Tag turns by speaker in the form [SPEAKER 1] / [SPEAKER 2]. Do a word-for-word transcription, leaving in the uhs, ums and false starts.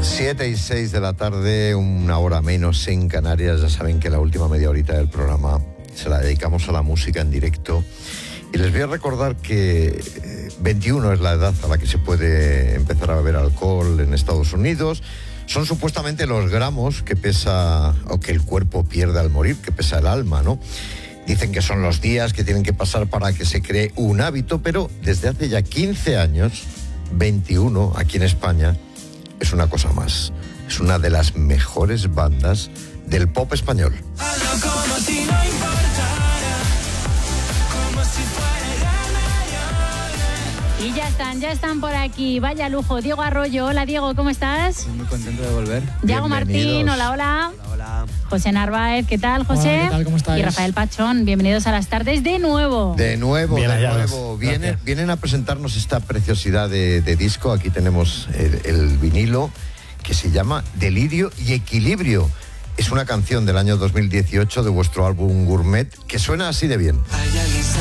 [SPEAKER 1] siete y seis de la tarde, una hora menos en Canarias. Ya saben que la última media horita del programa se la dedicamos a la música en directo. Y les voy a recordar que veintiuno es la edad a la que se puede empezar a beber alcohol en Estados Unidos. Son supuestamente los gramos que pesa, o que el cuerpo pierde al morir, que pesa el alma, ¿no? Dicen que son los días que tienen que pasar para que se cree un hábito, pero desde hace ya quince años, veintiuno aquí en España, es una cosa más. Es una de las mejores bandas del pop español.
[SPEAKER 2] Y ya están, ya están por aquí. Vaya lujo. Diego Arroyo. Hola, Diego, ¿cómo estás?
[SPEAKER 3] Estoy muy contento de volver.
[SPEAKER 2] Diego Martín, hola, hola.
[SPEAKER 3] Hola, hola.
[SPEAKER 2] José Narváez, ¿qué tal, José?
[SPEAKER 4] Hola, ¿qué tal? ¿Cómo estáis?
[SPEAKER 2] Y Rafael Pachón, bienvenidos a las tardes de nuevo.
[SPEAKER 1] De nuevo,
[SPEAKER 4] Bien
[SPEAKER 1] de
[SPEAKER 4] hallados.
[SPEAKER 1] nuevo. Vienen, vienen a presentarnos esta preciosidad de, de disco. Aquí tenemos el, el vinilo que se llama Delirio y Equilibrio. Es una canción del año dos mil dieciocho de vuestro álbum Gourmet que suena así de bien.
[SPEAKER 5] Hay alguien